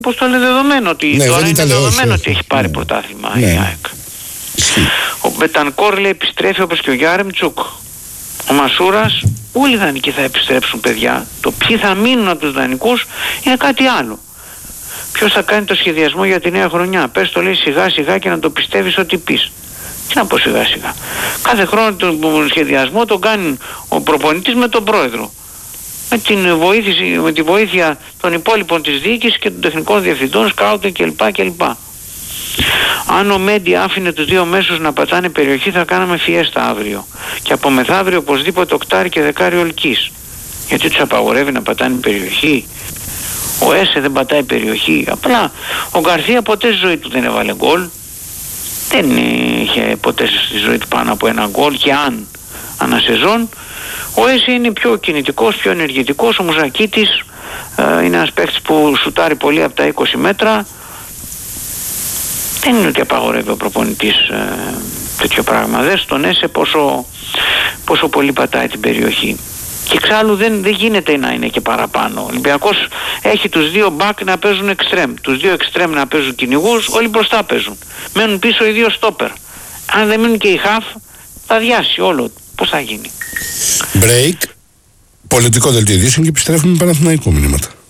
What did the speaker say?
Πώς το λέει δεδομένο ότι τώρα είναι δεδομένο ότι έχει πάρει πρωτάθλημα η ΑΕΚ. Ο Μπετανκόρ λέει επιστρέφει όπως και ο Γιάρεμτσουκ. Ο Μασούρας, όλοι οι δανεικοί θα επιστρέψουν, παιδιά. Το ποιοι θα μείνουν από τους δανεικούς είναι κάτι άλλο. Ποιος θα κάνει το σχεδιασμό για τη νέα χρονιά? Πες το, λέει, σιγά σιγά και να το πιστεύεις ό,τι πεις. Τι να πω σιγά σιγά? Κάθε χρόνο τον σχεδιασμό τον κάνει ο προπονητής με τον πρόεδρο. Με τη βοήθεια των υπόλοιπων της διοίκησης και των τεχνικών διευθυντών, σκάουτινγκ κλπ. Αν ο Μέντι άφηνε τους δύο μέσους να πατάνε περιοχή, θα κάναμε φιέστα αύριο. Και από μεθαύριο οπωσδήποτε οκτάρι και δεκάρι Ολκής. Γιατί τους απαγορεύει να πατάνε περιοχή? Ο Έσε δεν πατάει περιοχή. Απλά ο Γκαρθία ποτέ στη ζωή του δεν έβαλε γκολ. Δεν είχε ποτέ στη ζωή του πάνω από ένα γκολ, και αν ανασεζόν. Ο Έσε είναι πιο κινητικός, πιο ενεργητικός. Ο Μουζακίτης είναι ένας παίκτης που σουτάρει πολύ από τα 20 μέτρα. Δεν είναι ότι απαγορεύει ο προπονητής τέτοιο πράγμα. Δες τον Έσε πόσο πολύ πατάει την περιοχή. Και εξάλλου δεν γίνεται να είναι και παραπάνω. Ο Ολυμπιακός έχει τους δύο μπακ να παίζουν εξτρέμ. Τους δύο εξτρέμ να παίζουν κυνηγούς, όλοι μπροστά παίζουν. Μένουν πίσω οι δύο στόπερ. Αν δεν μείνουν και οι χαφ, θα διάσει όλο. Πώς θα γίνει? Break. Πολιτικό δελτίο ειδήσεων και επιστρέφουμε με Παναθηναϊκό μηνύματα.